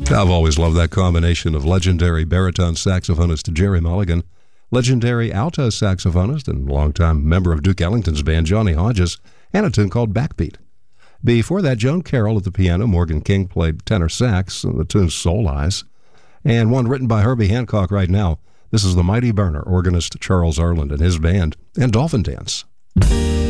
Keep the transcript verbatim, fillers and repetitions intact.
I've always loved that combination of legendary baritone saxophonist Jerry Mulligan, legendary alto saxophonist and longtime member of Duke Ellington's band Johnny Hodges, and a tune called Backbeat. Before that, Joan Carroll at the piano, Morgan King played tenor sax, and the tune Soul Eyes, and one written by Herbie Hancock right now. This is the Mighty Burner organist Charles Arland and his band, and Dolphin Dance.